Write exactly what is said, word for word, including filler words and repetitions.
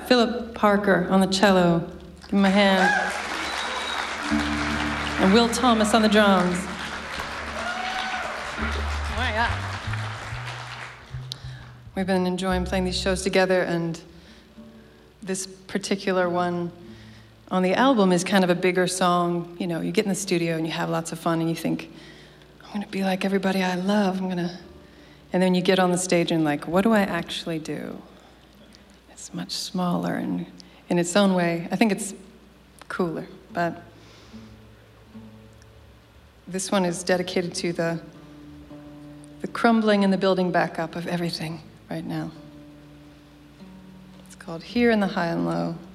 got Philip Parker on the cello. Give him a hand. And Will Thomas on the drums. Oh my God. We've been enjoying playing these shows together, and this particular one on the album is kind of a bigger song. You know, you get in the studio and you have lots of fun and you think, I'm gonna be like everybody I love, I'm gonna... And then you get on the stage and like, what do I actually do? It's much smaller and in its own way. I think it's cooler, but this one is dedicated to the, the crumbling and the building back up of everything right now. It's called Here in the High and Low.